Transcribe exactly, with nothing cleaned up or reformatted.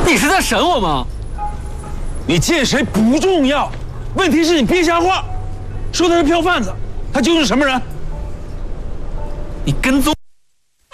你是在审我吗？ 你见谁不重要，问题是你编瞎话，说他是票贩子，他究竟是什么人？ 你跟踪。